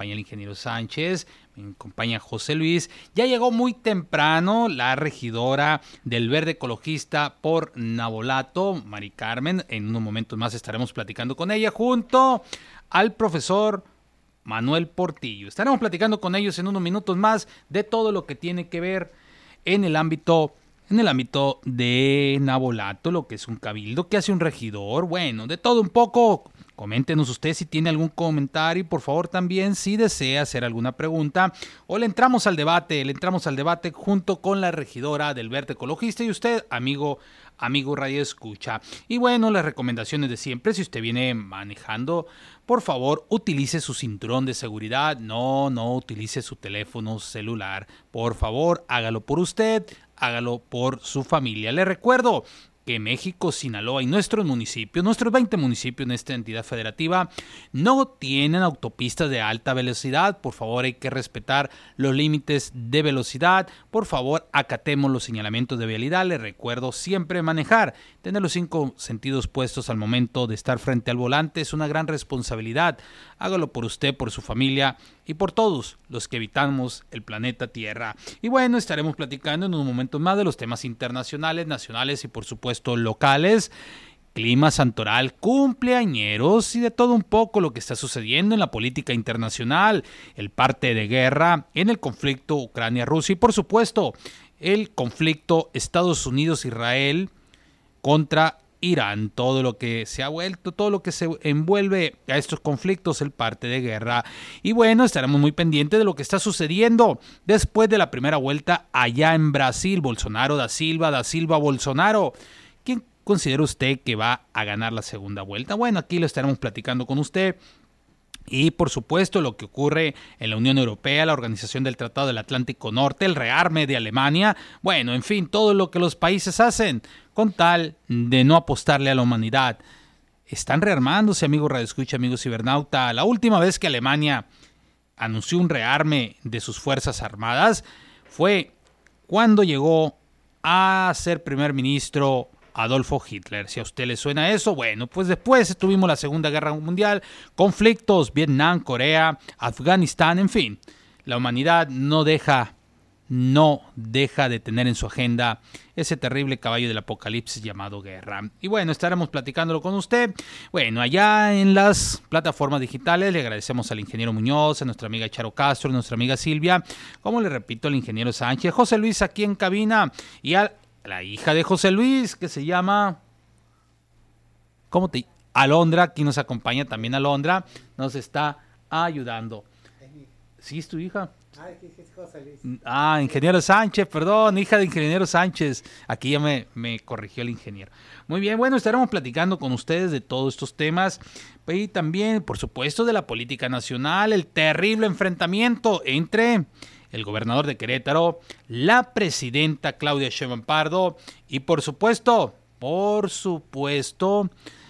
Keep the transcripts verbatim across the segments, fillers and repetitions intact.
acompaña el ingeniero Sánchez, me acompaña José Luis. Ya llegó muy temprano la regidora del Verde Ecologista por Navolato, Mari Carmen. En unos momentos más estaremos platicando con ella junto al profesor Manuel Portillo. Estaremos platicando con ellos en unos minutos más de todo lo que tiene que ver en el ámbito en el ámbito de Navolato, lo que es un cabildo, qué hace un regidor, bueno, de todo un poco. Coméntenos usted si tiene algún comentario y por favor también si desea hacer alguna pregunta o le entramos al debate, le entramos al debate junto con la regidora del Verde Ecologista y usted, amigo, amigo Radio Escucha. Y bueno, las recomendaciones de siempre, si usted viene manejando, por favor, utilice su cinturón de seguridad, no, no utilice su teléfono celular, por favor, hágalo por usted, hágalo por su familia. Le recuerdo que México, Sinaloa y nuestros municipios, nuestros veinte municipios en esta entidad federativa, no tienen autopistas de alta velocidad. Por favor, hay que respetar los límites de velocidad. Por favor, acatemos los señalamientos de vialidad. Les recuerdo siempre manejar. Tener los cinco sentidos puestos al momento de estar frente al volante es una gran responsabilidad. Hágalo por usted, por su familia y por todos los que habitamos el planeta Tierra. Y bueno, estaremos platicando en unos momentos más de los temas internacionales, nacionales y por supuesto locales. Clima santoral, cumpleañeros y de todo un poco lo que está sucediendo en la política internacional, el parte de guerra en el conflicto Ucrania-Rusia y por supuesto el conflicto Estados Unidos-Israel contra Irán, todo lo que se ha vuelto, todo lo que se envuelve a estos conflictos, el parte de guerra. Y bueno, estaremos muy pendientes de lo que está sucediendo después de la primera vuelta allá en Brasil. Bolsonaro, da Silva, da Silva, Bolsonaro. ¿Quién considera usted que va a ganar la segunda vuelta? Bueno, aquí lo estaremos platicando con usted. Y por supuesto lo que ocurre en la Unión Europea, la Organización del Tratado del Atlántico Norte, el rearme de Alemania, bueno, en fin, todo lo que los países hacen con tal de no apostarle a la humanidad. Están rearmándose, amigos Radio Escucha, amigos cibernauta. La última vez que Alemania anunció un rearme de sus fuerzas armadas fue cuando llegó a ser primer ministro Adolfo Hitler. Si a usted le suena eso, bueno, pues después tuvimos la Segunda Guerra Mundial, conflictos, Vietnam, Corea, Afganistán, en fin. La humanidad no deja, no deja de tener en su agenda ese terrible caballo del apocalipsis llamado guerra. Y bueno, estaremos platicándolo con usted. Bueno, allá en las plataformas digitales le agradecemos al ingeniero Muñoz, a nuestra amiga Charo Castro, a nuestra amiga Silvia, como le repito, al ingeniero Sánchez, José Luis aquí en cabina y al la hija de José Luis, que se llama, ¿cómo te? Alondra, aquí nos acompaña también Alondra, nos está ayudando. ¿Sí es tu hija? Ah, es José Luis. Ah, ingeniero Sánchez, perdón, hija de ingeniero Sánchez. Aquí ya me, me corrigió el ingeniero. Muy bien, bueno, estaremos platicando con ustedes de todos estos temas y también, por supuesto, de la política nacional, el terrible enfrentamiento entre el gobernador de Querétaro, la presidenta Claudia Sheinbaum Pardo y por supuesto, por supuesto,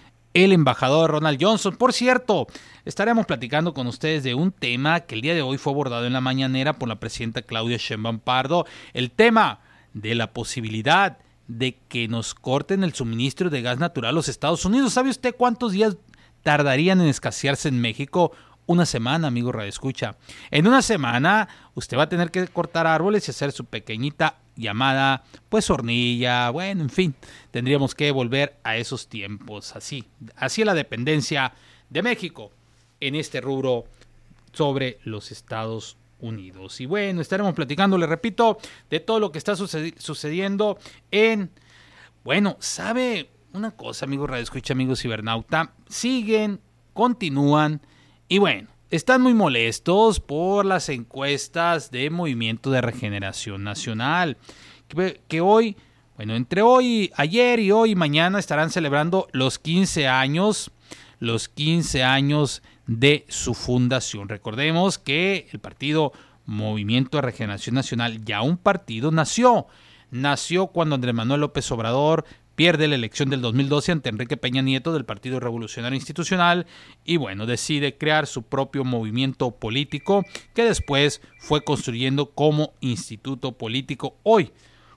el embajador Ronald Johnson. Por cierto, estaremos platicando con ustedes de un tema que el día de hoy fue abordado en la mañanera por la presidenta Claudia Sheinbaum Pardo, el tema de la posibilidad de que nos corten el suministro de gas natural a los Estados Unidos. ¿Sabe usted cuántos días tardarían en escasearse en México? Una semana, amigo Radio Escucha. En una semana usted va a tener que cortar árboles y hacer su pequeñita llamada, pues hornilla, bueno, en fin, tendríamos que volver a esos tiempos, así, así la dependencia de México en este rubro sobre los Estados Unidos. Y bueno, estaremos platicando, le repito, de todo lo que está sucedi- sucediendo en, bueno, ¿sabe una cosa, amigo Radio Escucha, amigo cibernauta? Siguen, continúan, y bueno, están muy molestos por las encuestas de Movimiento de Regeneración Nacional, que, que hoy, bueno, entre hoy, ayer y hoy y mañana estarán celebrando los quince años, los quince años de su fundación. Recordemos que el partido Movimiento de Regeneración Nacional, ya un partido, nació, nació cuando Andrés Manuel López Obrador pierde la elección del dos mil doce ante Enrique Peña Nieto del Partido Revolucionario Institucional y bueno, decide crear su propio movimiento político que después fue construyendo como instituto político hoy,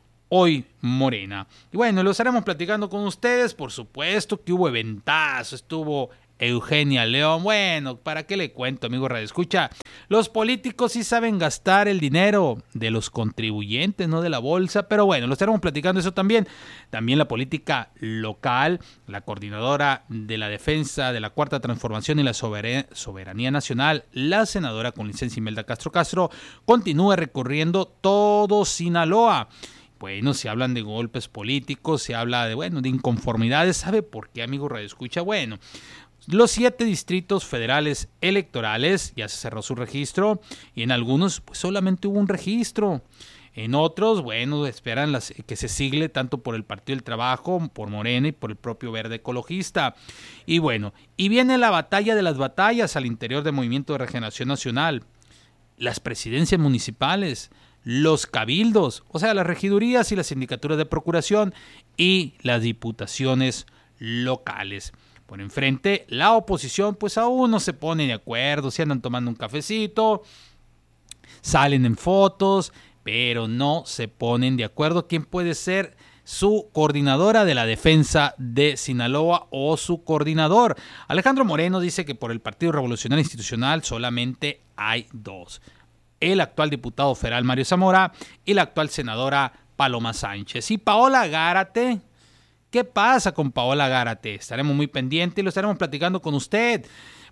hoy Morena. Y bueno, lo estaremos platicando con ustedes, por supuesto que hubo eventazo, estuvo Eugenia León. Bueno, ¿para qué le cuento, amigo Radio Escucha? Los políticos sí saben gastar el dinero de los contribuyentes, no de la bolsa, pero bueno, lo estaremos platicando eso también. También la política local, la coordinadora de la defensa de la Cuarta Transformación y la Soberanía Nacional, la senadora con licencia Imelda Castro Castro, continúa recorriendo todo Sinaloa. Bueno, se hablan de golpes políticos, se habla de, bueno, de inconformidades. ¿Sabe por qué, amigo Radio Escucha? Bueno, los siete distritos federales electorales ya se cerró su registro y en algunos pues solamente hubo un registro. En otros, bueno, esperan las, que se sigle tanto por el Partido del Trabajo, por Morena y por el propio Verde Ecologista. Y bueno, y viene la batalla de las batallas al interior del Movimiento de Regeneración Nacional. Las presidencias municipales, los cabildos, o sea, las regidurías y las sindicaturas de procuración y las diputaciones locales. Por enfrente, la oposición pues aún no se pone de acuerdo, se andan tomando un cafecito, salen en fotos, pero no se ponen de acuerdo quién puede ser su coordinadora de la defensa de Sinaloa o su coordinador. Alejandro Moreno dice que por el Partido Revolucionario Institucional solamente hay dos. El actual diputado federal Mario Zamora y la actual senadora Paloma Sánchez. Y Paola Gárate, ¿qué pasa con Paola Gárate? Estaremos muy pendientes y lo estaremos platicando con usted.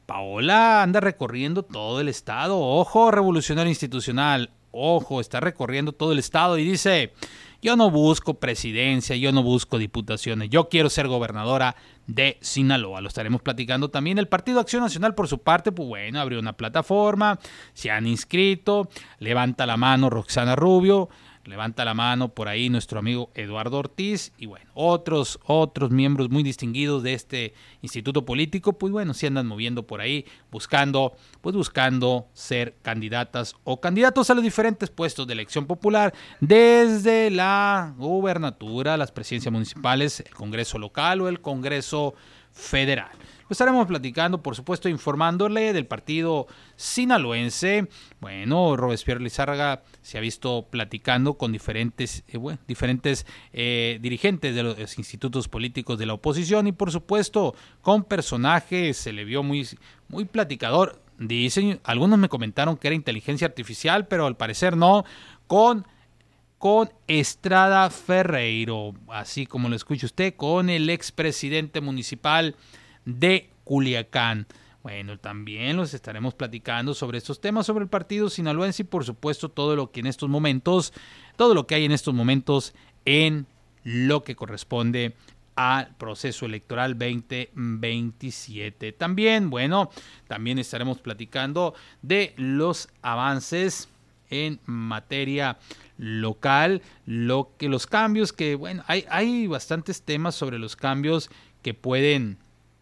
Paola anda recorriendo todo el estado. Ojo, Revolucionario Institucional. Ojo, está recorriendo todo el estado y dice: yo no busco presidencia, yo no busco diputaciones, yo quiero ser gobernadora de Sinaloa. Lo estaremos platicando también. El Partido Acción Nacional, por su parte, pues bueno, abrió una plataforma, se han inscrito, levanta la mano Roxana Rubio, levanta la mano por ahí nuestro amigo Eduardo Ortiz y bueno, otros, otros miembros muy distinguidos de este instituto político, pues bueno, se andan moviendo por ahí buscando, pues buscando ser candidatas o candidatos a los diferentes puestos de elección popular, desde la gubernatura, las presidencias municipales, el Congreso local o el Congreso federal. Lo estaremos platicando, por supuesto, informándole del partido sinaloense. Bueno, Robespierre Lizárraga se ha visto platicando con diferentes, eh, bueno, diferentes eh, dirigentes de los institutos políticos de la oposición y, por supuesto, con personajes. Se le vio muy, muy platicador. Dicen, algunos me comentaron que era inteligencia artificial, pero al parecer no, con... con Estrada Ferreiro, así como lo escucha usted, con el expresidente municipal de Culiacán. Bueno, también los estaremos platicando sobre estos temas, sobre el partido sinaloense y por supuesto todo lo que en estos momentos, todo lo que hay en estos momentos en lo que corresponde al proceso electoral veinte veintisiete. También, bueno, también estaremos platicando de los avances en materia local, lo que los cambios que, bueno, hay, hay bastantes temas sobre los cambios que pueden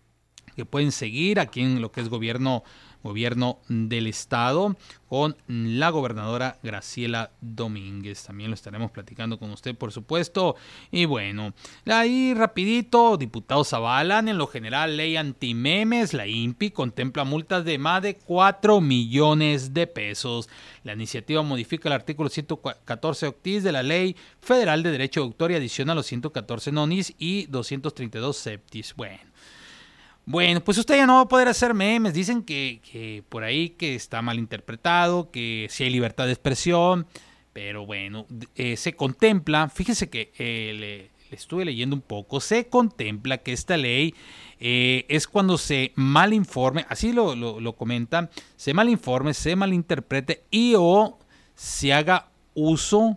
que pueden seguir aquí en lo que es gobierno, gobierno del estado con la gobernadora Graciela Domínguez. También lo estaremos platicando con usted, por supuesto. Y bueno, ahí rapidito, diputados avalan en lo general ley antimemes. La I N P I contempla multas de más de cuatro millones de pesos. La iniciativa modifica el artículo ciento catorce octis de la Ley Federal de Derecho de Autor y adiciona los ciento catorce nonis y doscientos treinta y dos septis. Bueno. Bueno, pues usted ya no va a poder hacer memes. Dicen que, que por ahí que está mal interpretado, que sí hay libertad de expresión, pero bueno, eh, se contempla, fíjese que eh, le, le estuve leyendo un poco, se contempla que esta ley eh, es cuando se malinforme, así lo, lo, lo comentan, se malinforme, se malinterprete y o se haga uso,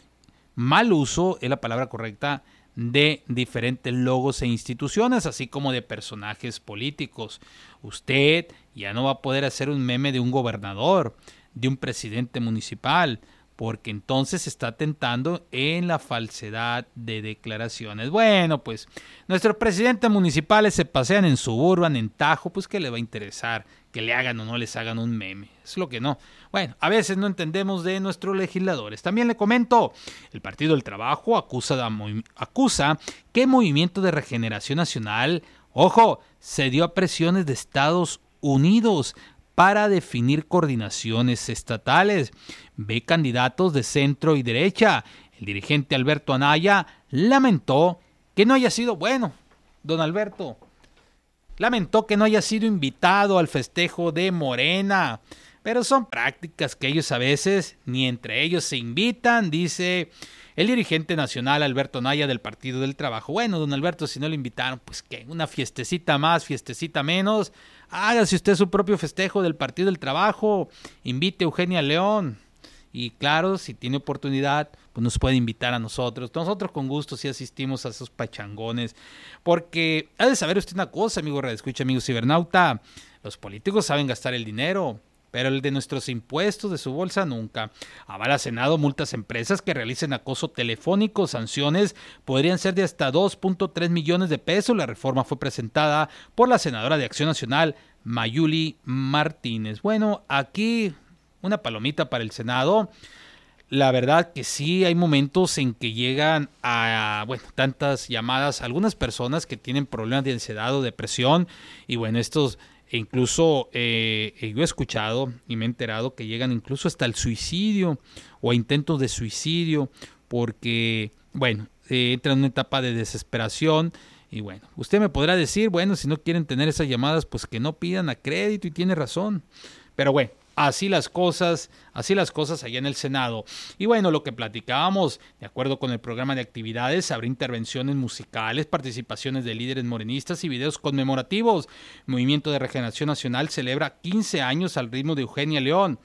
mal uso es la palabra correcta, de diferentes logos e instituciones, así como de personajes políticos. Usted ya no va a poder hacer un meme de un gobernador, de un presidente municipal, porque entonces está tentando en la falsedad de declaraciones. Bueno, pues nuestros presidentes municipales se pasean en Suburban, en Tajo, pues ¿qué le va a interesar? Que le hagan o no les hagan un meme. Es lo que no. Bueno, a veces no entendemos de nuestros legisladores. También le comento, el Partido del Trabajo acusa, de, acusa que Movimiento de Regeneración Nacional, ojo, se dio a presiones de Estados Unidos para definir coordinaciones estatales. Ve candidatos de centro y derecha. El dirigente Alberto Anaya lamentó que no haya sido bueno. Don Alberto, lamentó que no haya sido invitado al festejo de Morena, pero son prácticas que ellos a veces ni entre ellos se invitan, dice el dirigente nacional Alberto Naya del Partido del Trabajo. Bueno, don Alberto, si no le invitaron, pues qué, una fiestecita más, fiestecita menos, hágase usted su propio festejo del Partido del Trabajo, invite a Eugenia León. Y claro, si tiene oportunidad, pues nos puede invitar a nosotros. Nosotros con gusto sí asistimos a esos pachangones. Porque ha de saber usted una cosa, amigo radioescucha, amigo cibernauta. Los políticos saben gastar el dinero, pero el de nuestros impuestos, de su bolsa, nunca. Avala Senado multas a empresas que realicen acoso telefónico. Sanciones podrían ser de hasta dos punto tres millones de pesos. La reforma fue presentada por la senadora de Acción Nacional, Mayuli Martínez. Bueno, aquí una palomita para el Senado. La verdad que sí, hay momentos en que llegan a, bueno, tantas llamadas a algunas personas que tienen problemas de ansiedad o depresión. Y bueno, estos incluso eh, yo he escuchado y me he enterado que llegan incluso hasta el suicidio o a intentos de suicidio porque, bueno, eh, entran en una etapa de desesperación. Y bueno, usted me podrá decir, bueno, si no quieren tener esas llamadas, pues que no pidan a crédito, y tiene razón. Pero bueno, así las cosas, así las cosas allá en el Senado. Y bueno, lo que platicábamos, de acuerdo con el programa de actividades, habrá intervenciones musicales, participaciones de líderes morenistas y videos conmemorativos. El Movimiento de Regeneración Nacional celebra quince años al ritmo de Eugenia León,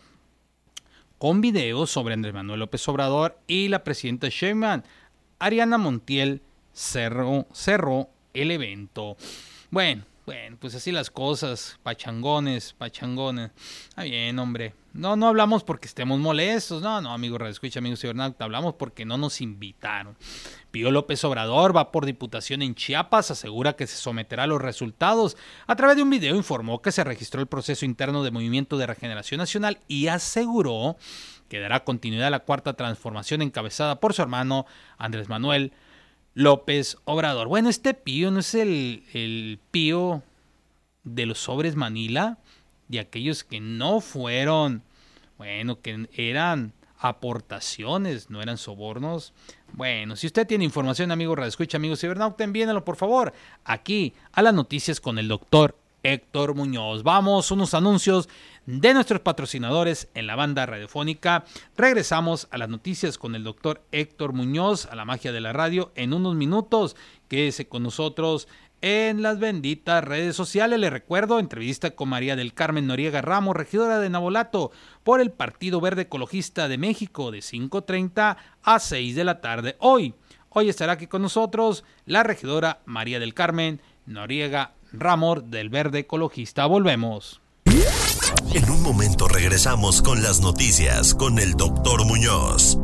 con videos sobre Andrés Manuel López Obrador y la presidenta Sheinbaum. Ariana Montiel cerró, cerró el evento. Bueno, Bueno, pues así las cosas, pachangones, pachangones. Está bien, hombre. No, no hablamos porque estemos molestos. No, no, amigo radioescucha, amigo cibernauta, hablamos porque no nos invitaron. Pío López Obrador va por diputación en Chiapas, asegura que se someterá a los resultados. A través de un video informó que se registró el proceso interno de Movimiento de Regeneración Nacional y aseguró que dará continuidad a la cuarta transformación encabezada por su hermano Andrés Manuel López Obrador. Bueno, este Pío no es el, el Pío de los sobres Manila, de aquellos que no fueron, bueno, que eran aportaciones, no eran sobornos. Bueno, si usted tiene información, amigo radioescucha, amigo cibernauta, envíenlo por favor aquí a las noticias con el doctor Héctor Muñoz. Vamos, unos anuncios de nuestros patrocinadores en la banda radiofónica. Regresamos a las noticias con el doctor Héctor Muñoz, a la magia de la radio, en unos minutos. Quédese con nosotros en las benditas redes sociales. Le recuerdo, entrevista con María del Carmen Noriega Ramos, regidora de Navolato, por el Partido Verde Ecologista de México, de cinco treinta a seis de la tarde. Hoy, hoy estará aquí con nosotros la regidora María del Carmen Noriega Ramos del Verde Ecologista. Volvemos. En un momento regresamos con las noticias con el doctor Muñoz.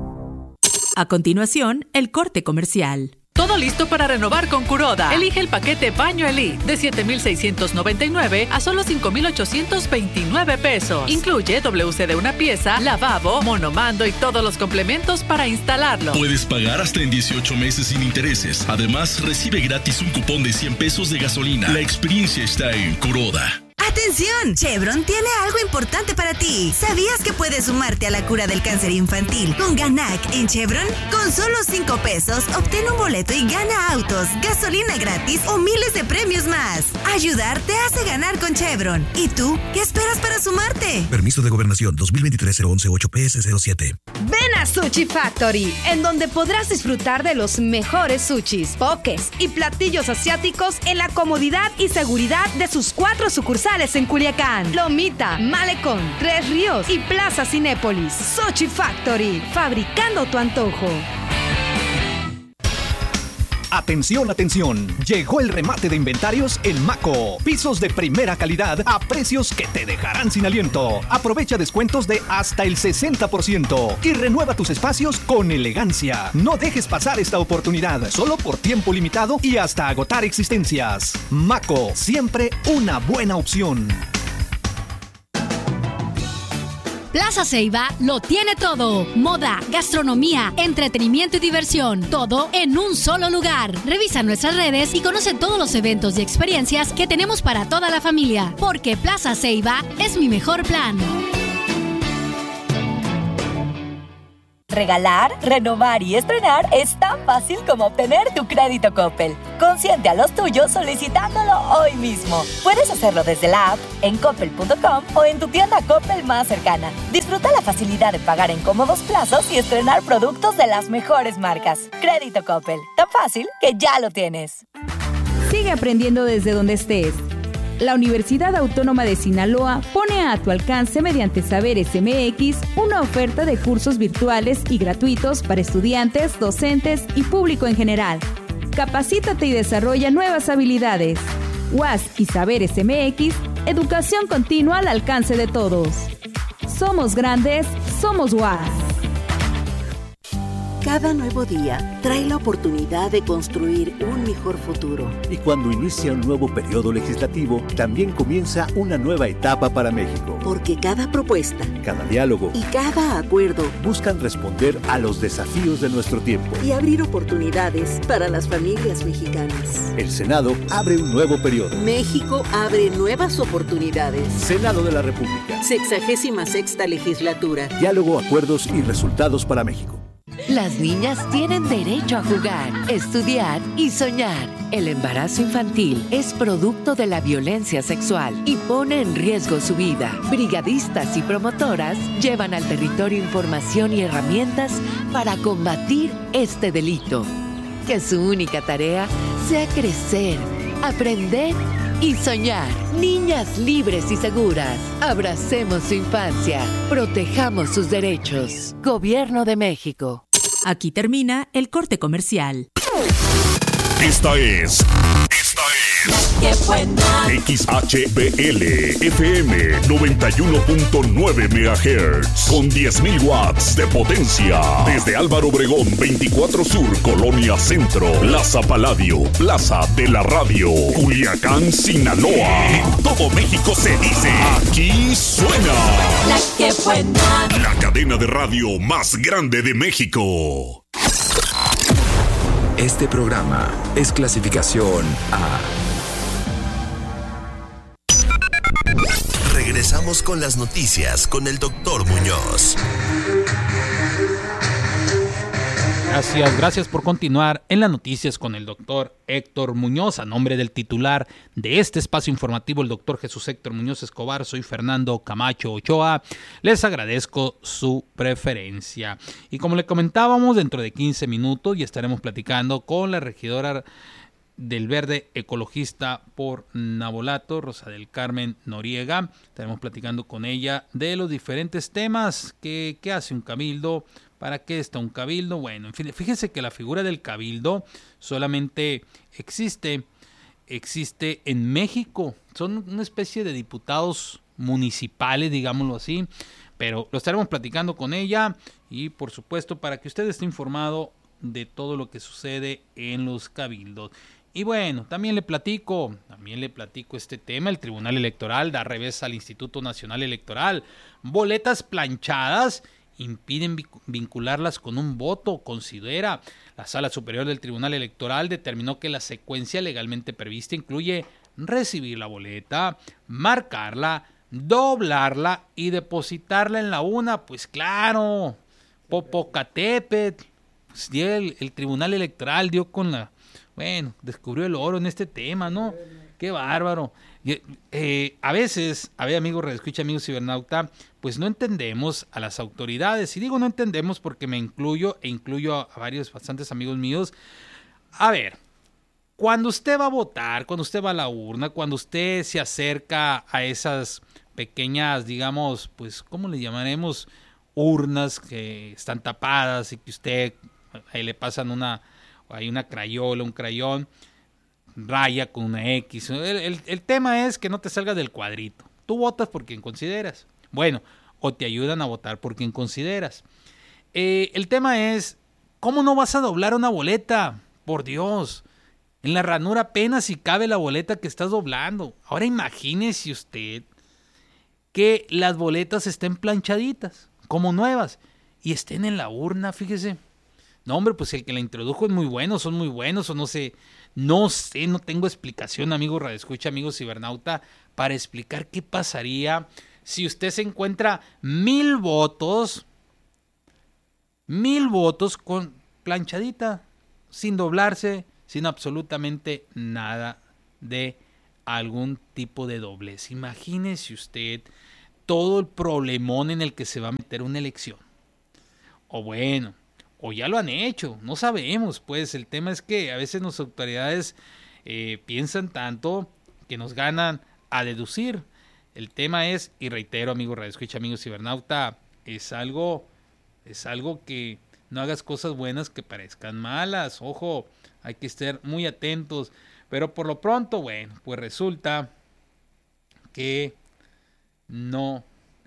A continuación, el corte comercial. Todo listo para renovar con Kuroda. Elige el paquete Baño Elite de siete mil seiscientos noventa y nueve a solo cinco mil ochocientos veintinueve pesos. Incluye W C de una pieza, lavabo, monomando y todos los complementos para instalarlo. Puedes pagar hasta en dieciocho meses sin intereses. Además, recibe gratis un cupón de cien pesos de gasolina. La experiencia está en Kuroda. ¡Atención! Chevron tiene algo importante para ti. ¿Sabías que puedes sumarte a la cura del cáncer infantil con Ganac en Chevron? Con solo cinco pesos, obtén un boleto y gana autos, gasolina gratis o miles de premios más. Ayudar te hace ganar con Chevron. ¿Y tú? ¿Qué esperas para sumarte? Permiso de Gobernación dos mil veintitrés cero once ocho P S cero siete. Ven a Sushi Factory, en donde podrás disfrutar de los mejores sushis, pokés y platillos asiáticos en la comodidad y seguridad de sus cuatro sucursales en Culiacán, Lomita, Malecón, Tres Ríos y Plaza Cinépolis. Sushi Factory, fabricando tu antojo. Atención, atención, llegó el remate de inventarios en Maco. Pisos de primera calidad a precios que te dejarán sin aliento. Aprovecha descuentos de hasta el sesenta por ciento y renueva tus espacios con elegancia. No dejes pasar esta oportunidad, solo por tiempo limitado y hasta agotar existencias. Maco, siempre una buena opción. Plaza Ceiba lo tiene todo. Moda, gastronomía, entretenimiento y diversión. Todo en un solo lugar. Revisa nuestras redes y conoce todos los eventos y experiencias que tenemos para toda la familia. Porque Plaza Ceiba es mi mejor plan. Regalar, renovar y estrenar es tan fácil como obtener tu crédito Coppel. Consiente a los tuyos solicitándolo hoy mismo. Puedes hacerlo desde la app, en coppel punto com o en tu tienda Coppel más cercana. Disfruta la facilidad de pagar en cómodos plazos y estrenar productos de las mejores marcas. Crédito Coppel, tan fácil que ya lo tienes. Sigue aprendiendo desde donde estés. La Universidad Autónoma de Sinaloa pone a tu alcance mediante Saberes M X una oferta de cursos virtuales y gratuitos para estudiantes, docentes y público en general. Capacítate y desarrolla nuevas habilidades. U A S y Saberes M X, educación continua al alcance de todos. Somos grandes, somos U A S. Cada nuevo día trae la oportunidad de construir un mejor futuro. Y cuando inicia un nuevo periodo legislativo, también comienza una nueva etapa para México. Porque cada propuesta, cada diálogo y cada acuerdo buscan responder a los desafíos de nuestro tiempo y abrir oportunidades para las familias mexicanas. El Senado abre un nuevo periodo. México abre nuevas oportunidades. Senado de la República. Sexagésima sexta legislatura. Diálogo, acuerdos y resultados para México. Las niñas tienen derecho a jugar, estudiar y soñar. El embarazo infantil es producto de la violencia sexual y pone en riesgo su vida. Brigadistas y promotoras llevan al territorio información y herramientas para combatir este delito. Que su única tarea sea crecer, aprender y soñar. Niñas libres y seguras. Abracemos su infancia. Protejamos sus derechos. Gobierno de México. Aquí termina el corte comercial. Esta es... Esta es... ¡Qué buena! X H B L F M noventa y uno punto nueve megahertz con diez mil watts de potencia. Desde Álvaro Obregón veinticuatro Sur, Colonia Centro, Plaza Paladio, Plaza de la Radio, Culiacán, Sinaloa. En todo México se dice, aquí suena La que buena. La cadena de radio más grande de México. Este programa es clasificación A. Regresamos con las noticias con el doctor Muñoz. Gracias, gracias por continuar en las noticias con el doctor Héctor Muñoz. A nombre del titular de este espacio informativo, el doctor Jesús Héctor Muñoz Escobar, soy Fernando Camacho Ochoa. Les agradezco su preferencia. Y como le comentábamos, dentro de quince minutos ya estaremos platicando con la regidora del Verde Ecologista por Navolato, Rosa del Carmen Noriega. Estaremos platicando con ella de los diferentes temas que, que hace un cabildo. ¿Para qué está un cabildo? Bueno, en fin, fíjese que la figura del cabildo solamente existe, existe en México. Son una especie de diputados municipales, digámoslo así, pero lo estaremos platicando con ella y, por supuesto, para que usted esté informado de todo lo que sucede en los cabildos. Y bueno, también le platico, también le platico este tema. El Tribunal Electoral da revés al Instituto Nacional Electoral. Boletas planchadas impiden vincularlas con un voto, considera. La Sala Superior del Tribunal Electoral determinó que la secuencia legalmente prevista incluye recibir la boleta, marcarla, doblarla y depositarla en la urna. Pues claro, Popocatépetl, pues el, el Tribunal Electoral dio con la... Bueno, descubrió el oro en este tema, ¿no? Qué bárbaro. Y, eh, a veces, a ver, amigos, redescucha, amigos cibernauta, pues no entendemos a las autoridades. Y digo no entendemos porque me incluyo e incluyo a, a varios, bastantes amigos míos. A ver, cuando usted va a votar, cuando usted va a la urna, cuando usted se acerca a esas pequeñas, digamos, pues, ¿cómo le llamaremos? Urnas que están tapadas y que usted, ahí le pasan una... hay una crayola, un crayón, raya con una X. El, el, el tema es que no te salgas del cuadrito. Tú votas por quien consideras. Bueno, o te ayudan a votar por quien consideras. Eh, el tema es, ¿cómo no vas a doblar una boleta? Por Dios, en la ranura apenas si cabe la boleta que estás doblando. Ahora imagínese usted que las boletas estén planchaditas, como nuevas, y estén en la urna, fíjese. No, hombre, pues el que la introdujo es muy bueno, son muy buenos, o no sé, no sé, no tengo explicación, amigo radioescucha, amigo cibernauta, para explicar qué pasaría si usted se encuentra mil votos Mil votos con planchadita, sin doblarse, sin absolutamente nada de algún tipo de doblez. Imagínese usted todo el problemón en el que se va a meter una elección. O bueno, o ya lo han hecho, no sabemos, pues el tema es que a veces las autoridades eh, piensan tanto que nos ganan a deducir. El tema es, y reitero, amigo Radio Escucha, amigo cibernauta, es algo, es algo que no hagas cosas buenas que parezcan malas. Ojo, hay que estar muy atentos. Pero por lo pronto, bueno, pues resulta que no,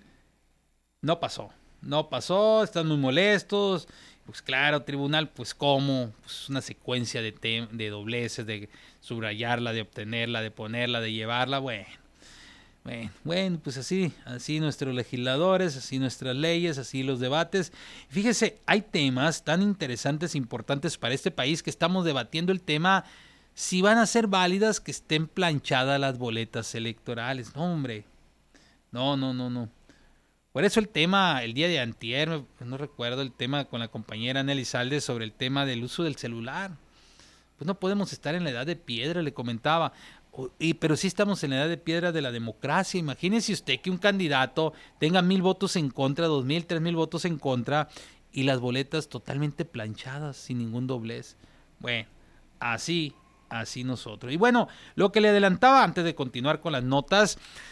no pasó. No pasó, están muy molestos. Pues claro, tribunal, pues cómo, pues una secuencia de, te- de dobleces, de subrayarla, de obtenerla, de ponerla, de llevarla, bueno. Bueno, bueno, pues así, así nuestros legisladores, así nuestras leyes, así los debates. Fíjese, hay temas tan interesantes e importantes para este país que estamos debatiendo el tema si van a ser válidas que estén planchadas las boletas electorales. No, hombre, no, no, no, no. Por eso el tema, el día de antier, no recuerdo el tema con la compañera Ana Elizalde sobre el tema del uso del celular. Pues no podemos estar en la edad de piedra, le comentaba. Y, pero sí estamos en la edad de piedra de la democracia. Imagínese usted que un candidato tenga mil votos en contra, dos mil, tres mil votos en contra y las boletas totalmente planchadas, sin ningún doblez. Bueno, así, así nosotros. Y bueno, lo que le adelantaba antes de continuar con las notas,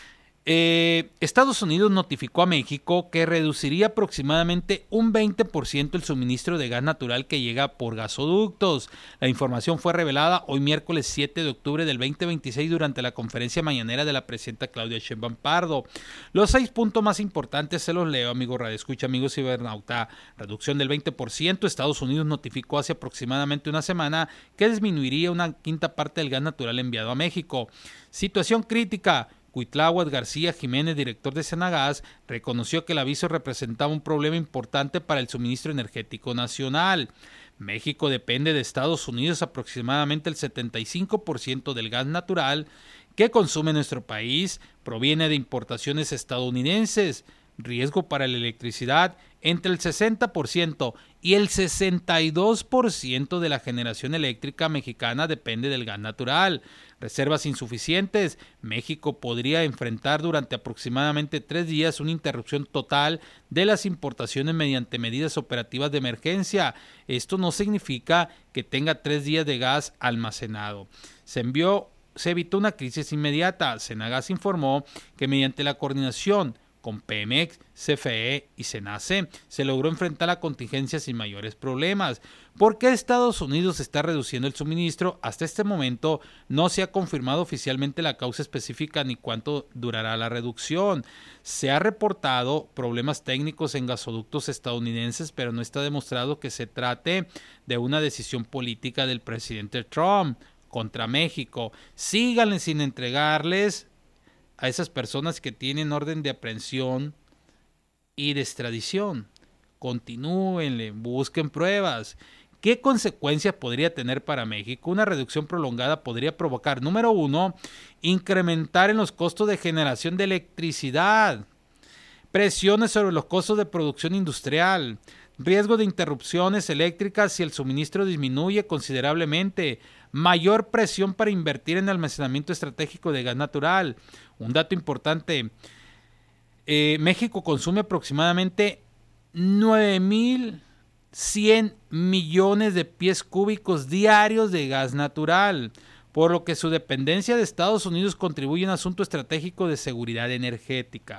eh, Estados Unidos notificó a México que reduciría aproximadamente un veinte por ciento el suministro de gas natural que llega por gasoductos. La información fue revelada hoy miércoles siete de octubre del veinte veintiséis durante la conferencia mañanera de la presidenta Claudia Sheinbaum Pardo. Los seis puntos más importantes se los leo, amigo Radio Escucha, amigo cibernauta. Reducción del veinte por ciento. Estados Unidos notificó hace aproximadamente una semana que disminuiría una quinta parte del gas natural enviado a México. Situación crítica. Cuitláhuac García Jiménez, director de Senagas, reconoció que el aviso representaba un problema importante para el suministro energético nacional. México depende de Estados Unidos aproximadamente el setenta y cinco por ciento del gas natural que consume nuestro país proviene de importaciones estadounidenses. Riesgo para la electricidad entre el sesenta por ciento y el sesenta y dos por ciento de la generación eléctrica mexicana depende del gas natural. Reservas insuficientes. México podría enfrentar durante aproximadamente tres días una interrupción total de las importaciones mediante medidas operativas de emergencia. Esto no significa que tenga tres días de gas almacenado. Se envió, se evitó una crisis inmediata. Senagas informó que mediante la coordinación con Pemex, C F E y Cenace se logró enfrentar la contingencia sin mayores problemas. ¿Por qué Estados Unidos está reduciendo el suministro? Hasta este momento no se ha confirmado oficialmente la causa específica ni cuánto durará la reducción. Se ha reportado problemas técnicos en gasoductos estadounidenses, pero no está demostrado que se trate de una decisión política del presidente Trump contra México. Síganle sin entregarles a esas personas que tienen orden de aprehensión y de extradición. Continúenle, busquen pruebas. ¿Qué consecuencias podría tener para México? Una reducción prolongada podría provocar, número uno, incrementar en los costos de generación de electricidad, presiones sobre los costos de producción industrial, riesgo de interrupciones eléctricas si el suministro disminuye considerablemente, mayor presión para invertir en almacenamiento estratégico de gas natural. Un dato importante, eh, México consume aproximadamente nueve mil cien millones de pies cúbicos diarios de gas natural, por lo que su dependencia de Estados Unidos contribuye a un asunto estratégico de seguridad energética.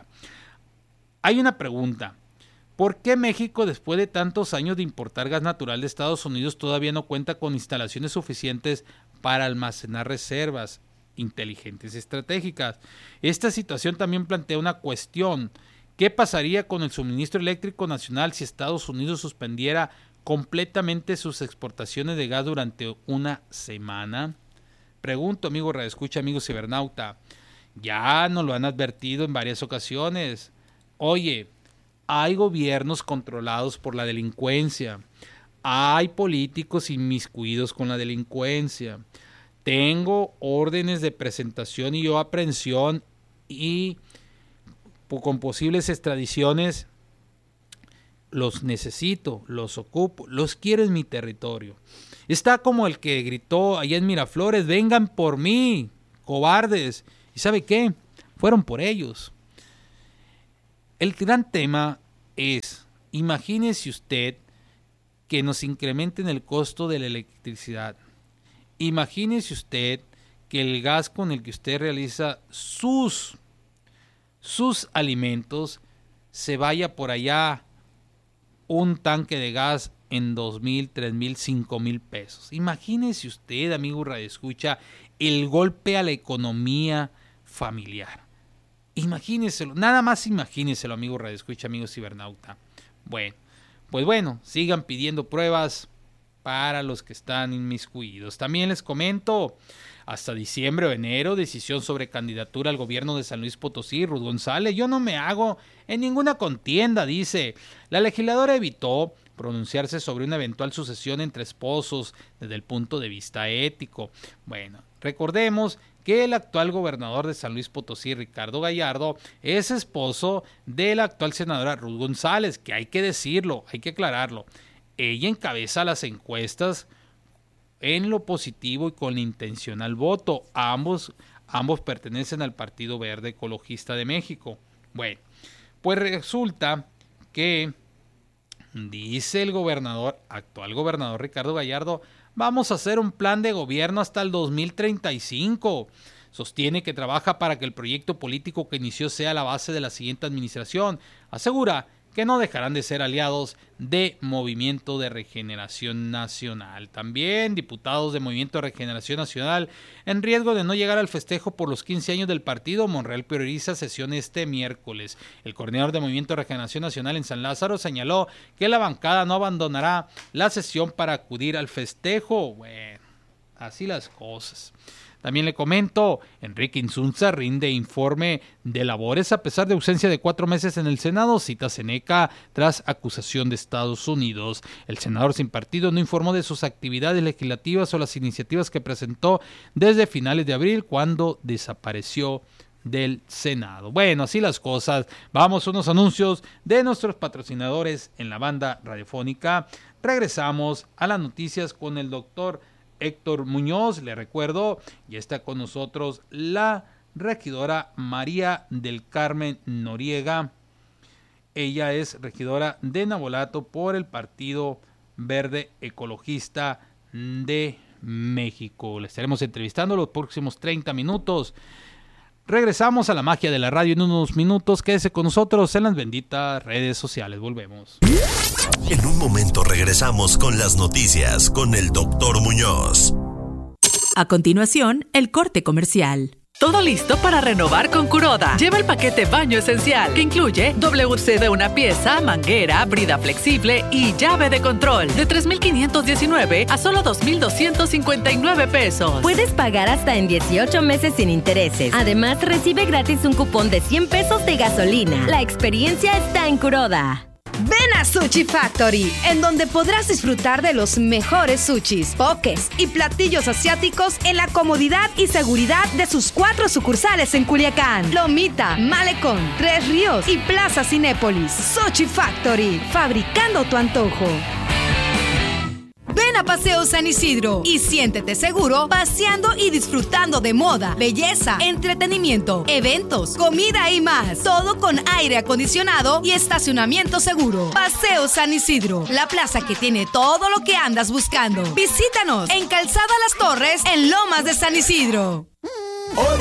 Hay una pregunta. ¿Por qué México, después de tantos años de importar gas natural de Estados Unidos, todavía no cuenta con instalaciones suficientes para almacenar reservas inteligentes y estratégicas? Esta situación también plantea una cuestión. ¿Qué pasaría con el suministro eléctrico nacional si Estados Unidos suspendiera completamente sus exportaciones de gas durante una semana? Pregunto, amigo radioescucha, amigo cibernauta. Ya nos lo han advertido en varias ocasiones. Oye, hay gobiernos controlados por la delincuencia. Hay políticos inmiscuidos con la delincuencia. Tengo órdenes de presentación y o aprehensión y con posibles extradiciones los necesito, los ocupo, los quiero en mi territorio. Está como el que gritó allá en Miraflores, vengan por mí, cobardes. ¿Y sabe qué? Fueron por ellos. El gran tema es, imagínese usted que nos incrementen el costo de la electricidad. Imagínese usted que el gas con el que usted realiza sus, sus alimentos se vaya por allá un tanque de gas en dos mil, tres mil, cinco mil pesos. Imagínese usted, amigo radioescucha, el golpe a la economía familiar. Imagíneselo, nada más imagíneselo, amigo radioescucha, amigo cibernauta. Bueno, pues bueno, sigan pidiendo pruebas para los que están inmiscuidos. También les comento, hasta diciembre o enero, decisión sobre candidatura al gobierno de San Luis Potosí, Ruth González. Yo no me hago en ninguna contienda, dice. La legisladora evitó pronunciarse sobre una eventual sucesión entre esposos desde el punto de vista ético. Bueno, recordemos que el actual gobernador de San Luis Potosí, Ricardo Gallardo, es esposo de la actual senadora Ruth González, que hay que decirlo, hay que aclararlo. Ella encabeza las encuestas en lo positivo y con intencional voto. Ambos, ambos pertenecen al Partido Verde Ecologista de México. Bueno, pues resulta que dice el gobernador, actual gobernador Ricardo Gallardo, vamos a hacer un plan de gobierno hasta el dos mil treinta y cinco. Sostiene que trabaja para que el proyecto político que inició sea la base de la siguiente administración. Asegura que no dejarán de ser aliados de Movimiento de Regeneración Nacional. También diputados de Movimiento de Regeneración Nacional en riesgo de no llegar al festejo por los quince años del partido. Monreal prioriza sesión este miércoles. El coordinador de Movimiento de Regeneración Nacional en San Lázaro señaló que la bancada no abandonará la sesión para acudir al festejo. Bueno, así las cosas. También le comento, Enrique Insunza rinde informe de labores a pesar de ausencia de cuatro meses en el Senado, cita Seneca tras acusación de Estados Unidos. El senador sin partido no informó de sus actividades legislativas o las iniciativas que presentó desde finales de abril, cuando desapareció del Senado. Bueno, así las cosas. Vamos a unos anuncios de nuestros patrocinadores en la banda radiofónica. Regresamos a las noticias con el doctor Héctor Muñoz. Le recuerdo, ya está con nosotros la regidora María del Carmen Noriega. Ella es regidora de Navolato por el Partido Verde Ecologista de México. Le estaremos entrevistando los próximos treinta minutos. Regresamos a la magia de la radio en unos minutos. Quédese con nosotros en las benditas redes sociales. Volvemos. En un momento regresamos con las noticias con el doctor Muñoz. A continuación, el corte comercial. Todo listo para renovar con Kuroda. Lleva el paquete baño esencial, que incluye W C de una pieza, manguera, brida flexible y llave de control. De tres mil quinientos diecinueve a solo dos mil doscientos cincuenta y nueve pesos. Puedes pagar hasta en dieciocho meses sin intereses. Además, recibe gratis un cupón de cien pesos de gasolina. La experiencia está en Kuroda. Ven a Sushi Factory, en donde podrás disfrutar de los mejores sushis, pokés y platillos asiáticos en la comodidad y seguridad de sus cuatro sucursales en Culiacán, Lomita, Malecón, Tres Ríos y Plaza Cinépolis. Sushi Factory, fabricando tu antojo. Ven a Paseo San Isidro y siéntete seguro paseando y disfrutando de moda, belleza, entretenimiento, eventos, comida y más. Todo con aire acondicionado y estacionamiento seguro. Paseo San Isidro, la plaza que tiene todo lo que andas buscando. Visítanos en Calzada Las Torres, en Lomas de San Isidro.